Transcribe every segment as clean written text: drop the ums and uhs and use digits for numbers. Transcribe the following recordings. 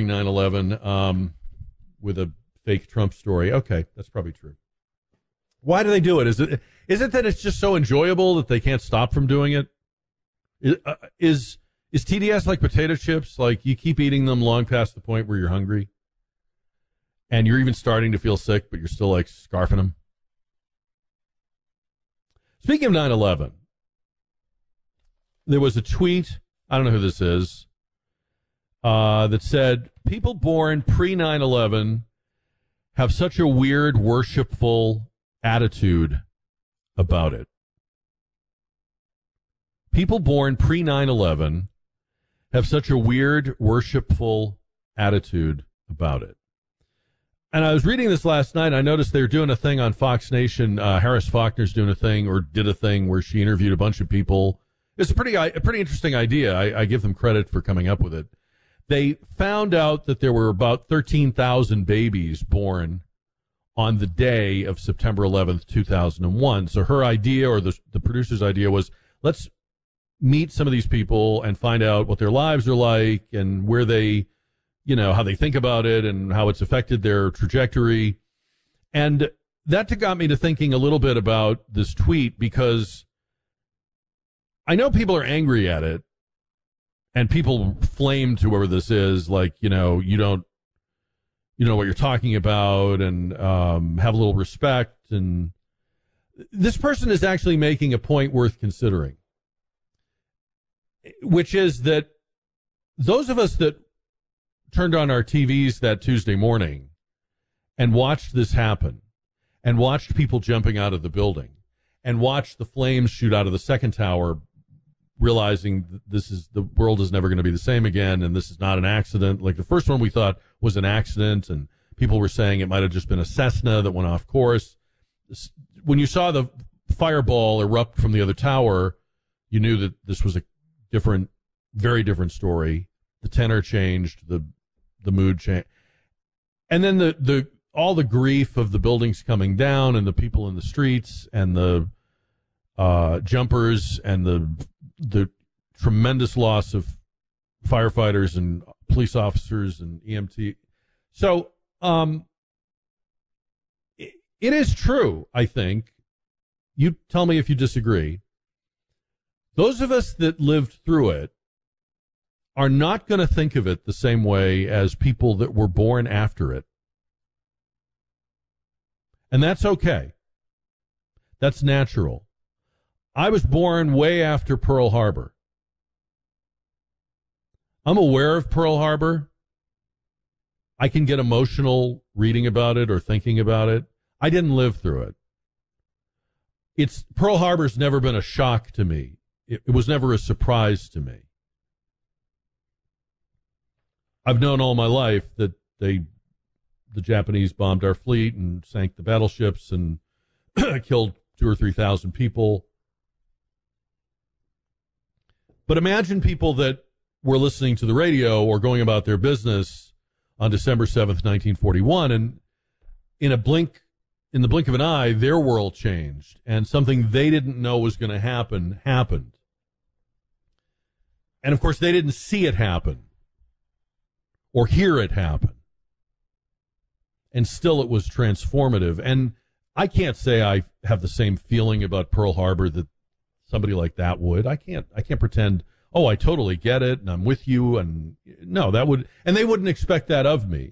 bookmarking 9/11 with a fake Trump story. Okay, that's probably true. Why do they do it? Is it that it's just so enjoyable that they can't stop from doing it? Is TDS like potato chips? Like you keep eating them long past the point where you're hungry, and you're even starting to feel sick, but you're still like scarfing them. Speaking of 9/11, there was a tweet. I don't know who this is. That said, people born pre-9/11 have such a weird, worshipful attitude about it. People born pre-9/11 have such a weird, worshipful attitude about it. And I was reading this last night. I noticed they were doing a thing on Fox Nation. Harris Faulkner's doing a thing, or did a thing, where she interviewed a bunch of people. It's a pretty interesting idea. I give them credit for coming up with it. They found out that there were about 13,000 babies born on the day of September 11th, 2001. So her idea, or the producer's idea, was let's meet some of these people and find out what their lives are like and where they, how they think about it and how it's affected their trajectory. And that got me to thinking a little bit about this tweet, because I know people are angry at it, and people flame to whoever this is, like, you don't know what you're talking about, and have a little respect. And this person is actually making a point worth considering, which is that those of us that turned on our TVs that Tuesday morning and watched this happen, and watched people jumping out of the building, and watched the flames shoot out of the second tower, realizing the world is never going to be the same again, and this is not an accident. Like the first one we thought was an accident, and people were saying it might have just been a Cessna that went off course. When you saw the fireball erupt from the other tower, you knew that this was a different, very different story. The tenor changed, the mood changed. And then all the grief of the buildings coming down, and the people in the streets, and the jumpers, and the tremendous loss of firefighters and police officers and EMT. So it is true, I think. You tell me if you disagree. Those of us that lived through it are not going to think of it the same way as people that were born after it. And that's okay. That's natural. I was born way after Pearl Harbor. I'm aware of Pearl Harbor. I can get emotional reading about it or thinking about it. I didn't live through it. Pearl Harbor's never been a shock to me. It was never a surprise to me. I've known all my life that the Japanese bombed our fleet and sank the battleships and killed 2,000 or 3,000 people. But imagine people that were listening to the radio or going about their business on December 7th, 1941, and in the blink of an eye, their world changed, and something they didn't know was going to happen happened. And of course, they didn't see it happen or hear it happen. And still it was transformative. And I can't say I have the same feeling about Pearl Harbor that somebody like that would. I can't pretend, oh, I totally get it and I'm with you, and no, and they wouldn't expect that of me.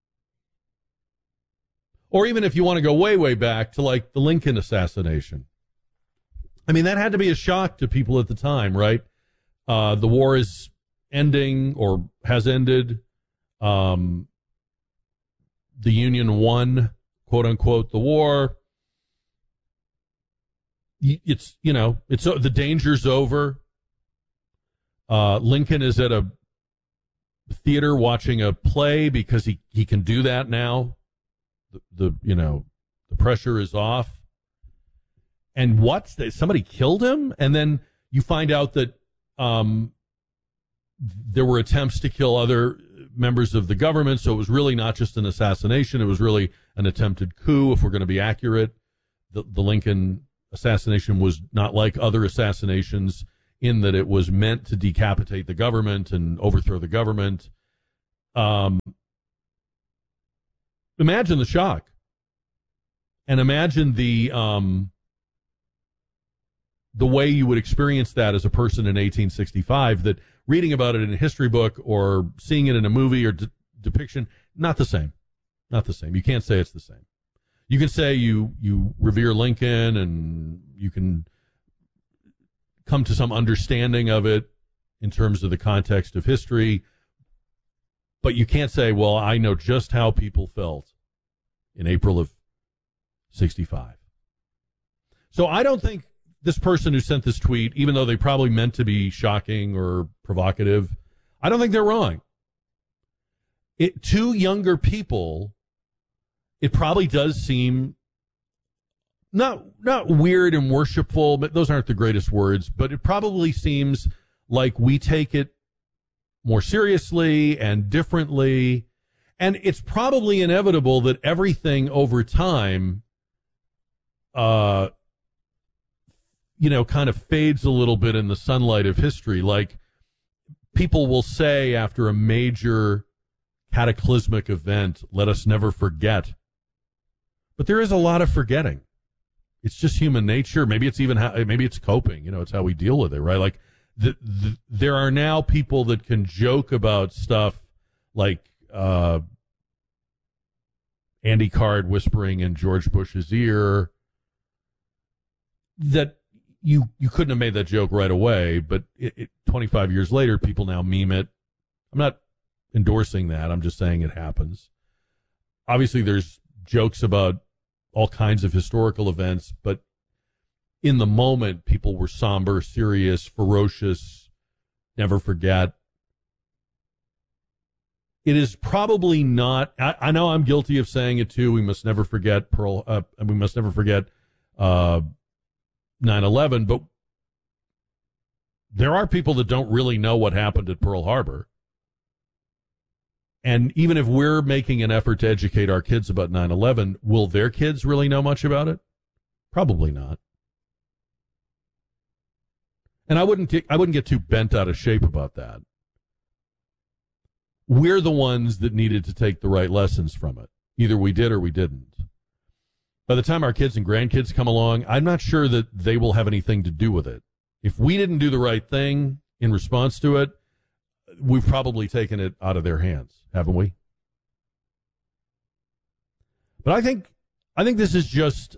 Or even if you want to go way, way back to like the Lincoln assassination. I mean, that had to be a shock to people at the time, right? The war is ending or has ended. The Union won, quote unquote, the war. It's the danger's over. Lincoln is at a theater watching a play because he can do that now. The pressure is off. And somebody killed him? And then you find out that there were attempts to kill other members of the government, so it was really not just an assassination, it was really an attempted coup, if we're going to be accurate. The Lincoln assassination was not like other assassinations in that it was meant to decapitate the government and overthrow the government. Imagine the shock. And imagine the way you would experience that as a person in 1865, that reading about it in a history book or seeing it in a movie or depiction, not the same. Not the same. You can't say it's the same. You can say you revere Lincoln and you can come to some understanding of it in terms of the context of history, but you can't say, well, I know just how people felt in April of 65. So I don't think this person who sent this tweet, even though they probably meant to be shocking or provocative, I don't think they're wrong. To younger people, it probably does seem not weird and worshipful, but those aren't the greatest words, but it probably seems like we take it more seriously and differently. And it's probably inevitable that everything over time, kind of fades a little bit in the sunlight of history. Like, people will say after a major cataclysmic event, let us never forget. But there is a lot of forgetting. It's just human nature. Maybe it's even maybe it's coping. It's how we deal with it, right? Like, there are now people that can joke about stuff like Andy Card whispering in George Bush's ear, that you couldn't have made that joke right away, but 25 years later, people now meme it. I'm not endorsing that. I'm just saying it happens. Obviously, there's jokes about all kinds of historical events, but in the moment, people were somber, serious, ferocious, never forget. It is probably not. I know I'm guilty of saying it too. We must never forget we must never forget 9/11. But there are people that don't really know what happened at Pearl Harbor. And even if we're making an effort to educate our kids about 9/11, will their kids really know much about it? Probably not. And I wouldn't get too bent out of shape about that. We're the ones that needed to take the right lessons from it. Either we did or we didn't. By the time our kids and grandkids come along, I'm not sure that they will have anything to do with it. If we didn't do the right thing in response to it, we've probably taken it out of their hands, haven't we? But I think this is just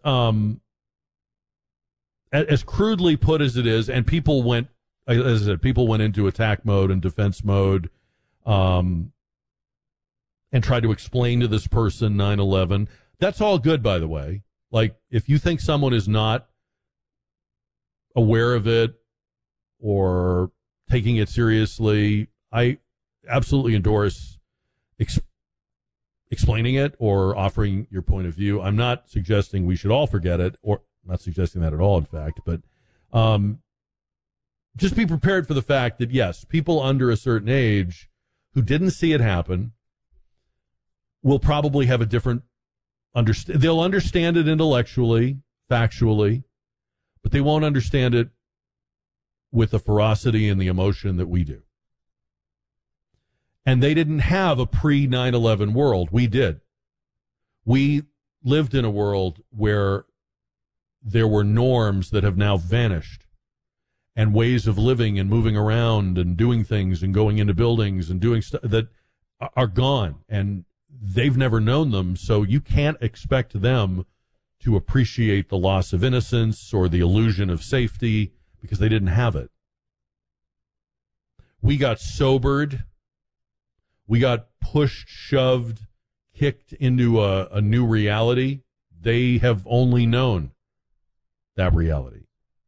as crudely put as it is, and people went, as I said, people went into attack mode and defense mode, and tried to explain to this person 9/11. That's all good, by the way. Like, if you think someone is not aware of it or taking it seriously, I absolutely endorse explaining it or offering your point of view. I'm not suggesting we should all forget it, or not suggesting that at all, in fact, but just be prepared for the fact that, yes, people under a certain age who didn't see it happen will probably have a different they'll understand it intellectually, factually, but they won't understand it with the ferocity and the emotion that we do. And they didn't have a pre-9/11 world. We did. We lived in a world where there were norms that have now vanished, and ways of living and moving around and doing things and going into buildings and doing stuff that are gone, and they've never known them, so you can't expect them to appreciate the loss of innocence or the illusion of safety because they didn't have it. We got sobered. We got pushed, shoved, kicked into a new reality. They have only known that reality.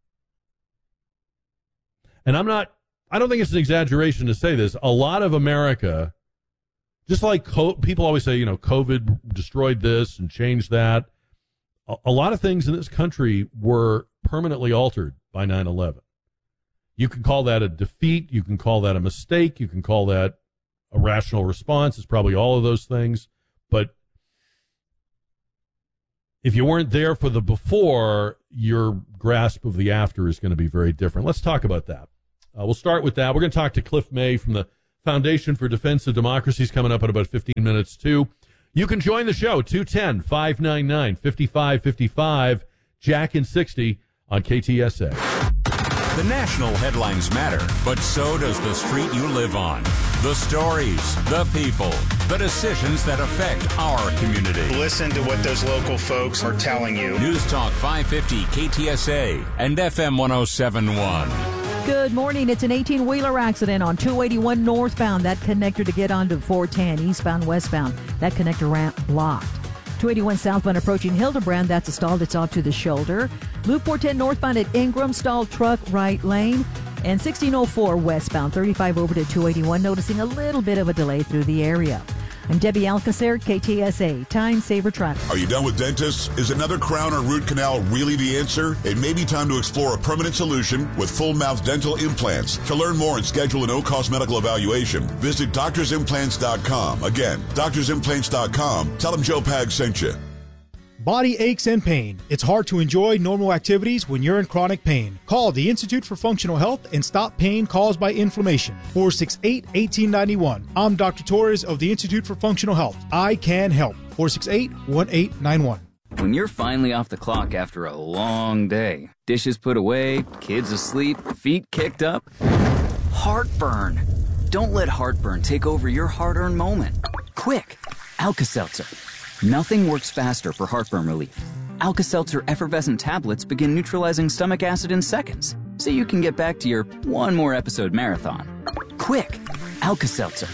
And I don't think it's an exaggeration to say this. A lot of America, just like people always say, COVID destroyed this and changed that. A lot of things in this country were permanently altered by 9/11. You can call that a defeat. You can call that a mistake. You can call that a rational response. It's probably all of those things. But if you weren't there for the before, your grasp of the after is going to be very different. Let's talk about that. We'll start with that. We're going to talk to Cliff May from the Foundation for Defense of Democracy is coming up in about 15 minutes, too. You can join the show, 210-599-5555, Jack and 60 on KTSA. The national headlines matter, but so does the street you live on. The stories, the people, the decisions that affect our community. Listen to what those local folks are telling you. News Talk 550 KTSA and FM 107.1. Good morning. It's an 18-wheeler accident on 281 northbound. That connector to get onto 410 eastbound, westbound. That connector ramp blocked. 281 southbound approaching Hildebrand. That's a stalled. It's off to the shoulder. Loop 410 northbound at Ingram. Stalled truck right lane. And 1604 westbound. 35 over to 281. Noticing a little bit of a delay through the area. I'm Debbie Alcacer, KTSA, Time Saver Traffic. Are you done with dentists? Is another crown or root canal really the answer? It may be time to explore a permanent solution with full mouth dental implants. To learn more and schedule a no-cost medical evaluation, visit doctorsimplants.com. Again, doctorsimplants.com. Tell them Joe Pag sent you. Body aches and pain. It's hard to enjoy normal activities when you're in chronic pain. Call the Institute for Functional Health and stop pain caused by inflammation. 468-1891. I'm Dr. Torres of the Institute for Functional Health. I can help. 468-1891. When you're finally off the clock after a long day, dishes put away, kids asleep, feet kicked up, heartburn. Don't let heartburn take over your hard-earned moment. Quick, Alka-Seltzer. Nothing works faster for heartburn relief. Alka-Seltzer effervescent tablets begin neutralizing stomach acid in seconds, so you can get back to your one more episode marathon. Quick, Alka-Seltzer.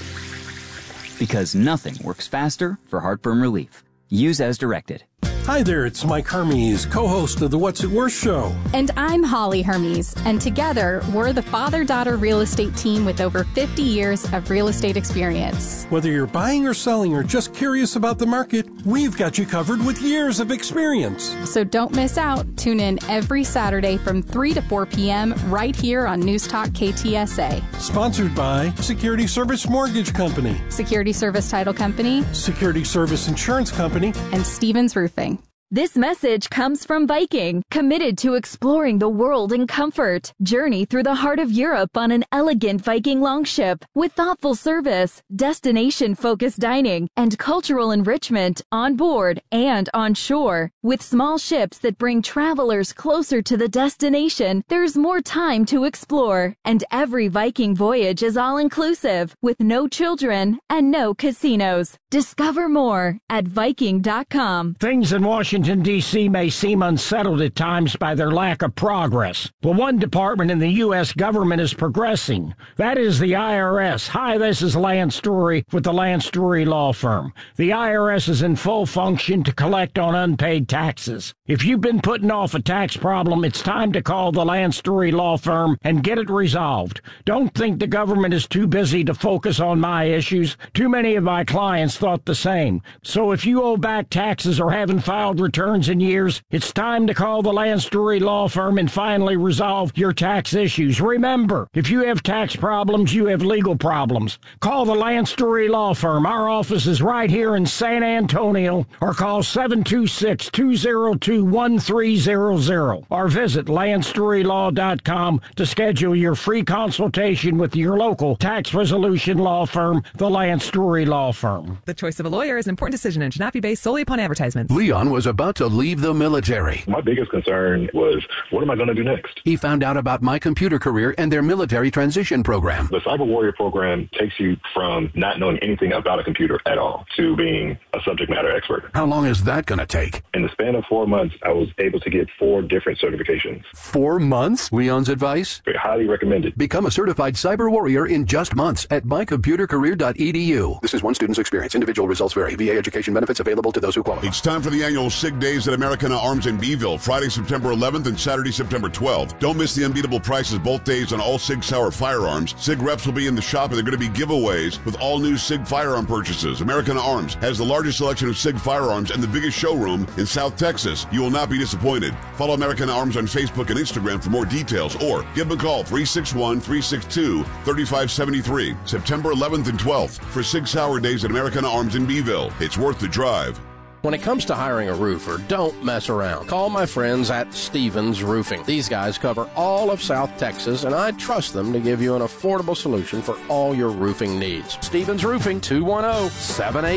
Because nothing works faster for heartburn relief. Use as directed. Hi there, it's Mike Hermes, co-host of the What's It Worth show. And I'm Holly Hermes, and together, we're the father-daughter real estate team with over 50 years of real estate experience. Whether you're buying or selling or just curious about the market, we've got you covered with years of experience. So don't miss out. Tune in every Saturday from 3 to 4 p.m. right here on News Talk KTSA. Sponsored by Security Service Mortgage Company, Security Service Title Company, Security Service Insurance Company, and Stevens Roofing. This message comes from Viking, committed to exploring the world in comfort. Journey through the heart of Europe on an elegant Viking longship with thoughtful service, destination-focused dining, and cultural enrichment on board and on shore. With small ships that bring travelers closer to the destination, there's more time to explore. And every Viking voyage is all-inclusive, with no children and no casinos. Discover more at Viking.com. Things in Washington, D.C. may seem unsettled at times by their lack of progress. Well, one department in the U.S. government is progressing. That is the IRS. Hi, this is Lance Story with the Lance Story Law Firm. The IRS is in full function to collect on unpaid taxes. If you've been putting off a tax problem, it's time to call the Lance Story Law Firm and get it resolved. Don't think the government is too busy to focus on my issues. Too many of my clients thought the same. So if you owe back taxes or haven't filed returns in years, it's time to call the Lance Story Law Firm and finally resolve your tax issues. Remember, if you have tax problems, you have legal problems. Call the Lance Story Law Firm. Our office is right here in San Antonio, or call 726-202-1300 or visit LanceStoryLaw.com to schedule your free consultation with your local tax resolution law firm, the Lance Story Law Firm. The choice of a lawyer is an important decision and should not be based solely upon advertisements. Leon was about to leave the military. My biggest concern was, what am I going to do next? He found out about My Computer Career and their military transition program. The Cyber Warrior program takes you from not knowing anything about a computer at all to being a subject matter expert. How long is that going to take? In the span of 4 months, I was able to get 4 different certifications. 4 months? Leon's advice? Very highly recommended. Become a certified cyber warrior in just months at mycomputercareer.edu. This is one student's experience. Individual results vary. VA education benefits available to those who qualify. It's time for the annual SIG Days at Americana Arms in Beeville, Friday, September 11th and Saturday, September 12th. Don't miss the unbeatable prices both days on all SIG Sauer firearms. SIG reps will be in the shop and they're going to be giveaways with all new SIG firearm purchases. Americana Arms has the largest selection of SIG firearms and the biggest showroom in South Texas. You will not be disappointed. Follow Americana Arms on Facebook and Instagram for more details or give them a call, 361-362-3573. September 11th and 12th for SIG Sauer Days at Americana Arms in Beeville. It's worth the drive. When it comes to hiring a roofer, don't mess around. Call my friends at Stevens Roofing. These guys cover all of South Texas, and I trust them to give you an affordable solution for all your roofing needs. Stevens Roofing, 210-78